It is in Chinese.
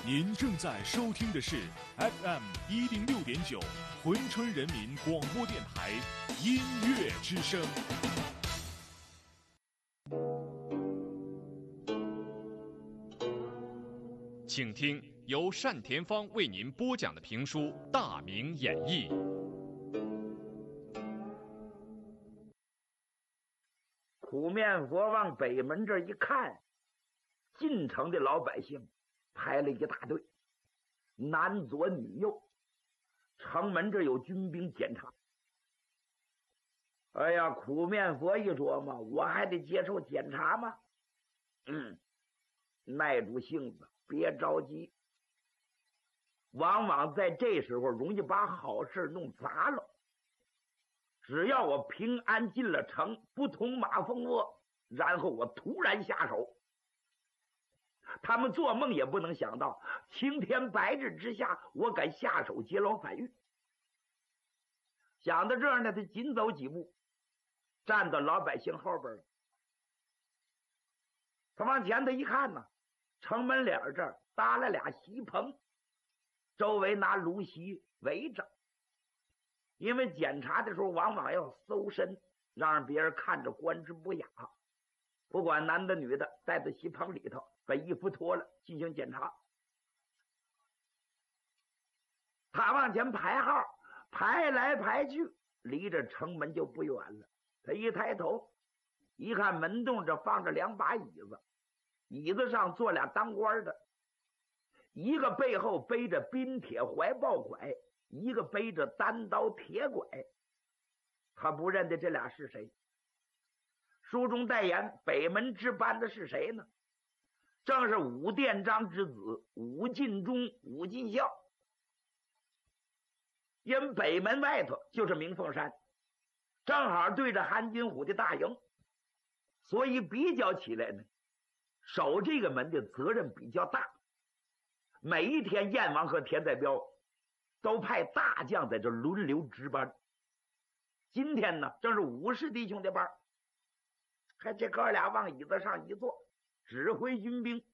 您正在收听的是 FM106.9珲春人民广播电台音乐之声。请听由单田芳为您播讲的评书《大明演义》。 苦面佛往北门这一看，进城的老百姓排了一大队，男左女右，城门这有军兵检查。哎呀，苦面佛一琢磨，我还得接受检查吗？耐住性子，别着急。往往在这时候容易把好事弄砸了。只要我平安进了城，不同马蜂窝，然后我突然下手。他们做梦也不能想到，青天白日之下，我敢下手劫牢反狱。想到这儿呢，他紧走几步，站到老百姓后边了。他往前头一看呢，城门脸这儿搭了俩席棚，周围拿芦席围着。因为检查的时候往往要搜身，让别人看着观之不雅。不管男的女的，带到席棚里头，把衣服脱了进行检查。他往前排号，排来排去，离着城门就不远了。他一抬头一看，门洞这放着两把椅子，椅子上坐俩当官的，一个背后背着冰铁怀抱拐，一个背着单刀铁拐。他不认得这俩是谁。书中代言北门值班的是谁呢？正是武殿章之子武进忠、武进孝。因北门外头就是明凤山，正好对着韩金虎的大营，所以比较起来呢，守这个门的责任比较大。每一天燕王和田代彪都派大将在这轮流值班。今天呢，正是武士弟兄的班。看这哥俩往椅子上一坐，指挥军兵。